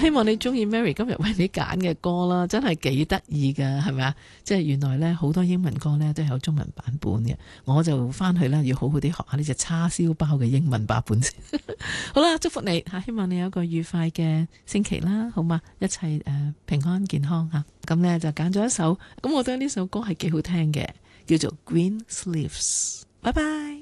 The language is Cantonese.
希望你中意 Mary 今日為你揀嘅歌啦，真係幾得意噶，係咪啊？即係原來呢，好多英文歌呢都有中文版本嘅，我就翻去啦，要好好啲學下呢隻叉燒包嘅英文版本先。好啦，祝福你吓，希望你有一個愉快嘅星期啦，好嘛？一切平安健康吓。咁呢就揀咗一首，咁我覺得呢首歌係幾好聽嘅，叫做 Green Sleeves。拜拜。